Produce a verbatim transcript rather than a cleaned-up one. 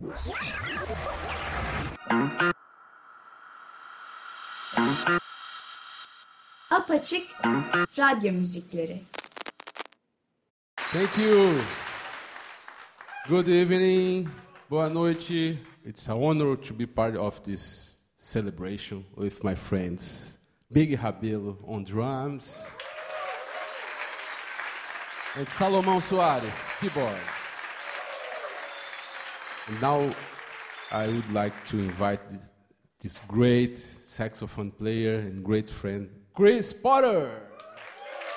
Apaçık radyo müzikleri. Thank you. Good evening. Boa noite. It's an honor to be part of this celebration with my friends. Big Rabelo on drums. And Salomão Soares, keyboard. And now I would like to invite this great saxophone player and great friend, Chris Potter.